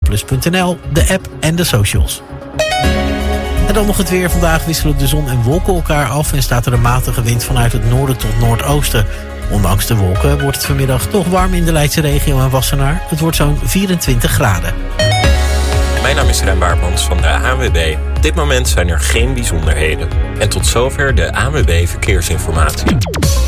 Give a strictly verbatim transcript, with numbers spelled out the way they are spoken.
plus punt n l, de app en de socials. En dan nog het weer. Vandaag wisselen de zon en wolken elkaar af en staat er een matige wind vanuit het noorden tot noordoosten. Ondanks de wolken wordt het vanmiddag toch warm in de Leidse regio en Wassenaar. Het wordt zo'n vierentwintig graden. Mijn naam is Rem Baartmans van de A N W B. Op dit moment zijn er geen bijzonderheden. En tot zover de A N W B Verkeersinformatie.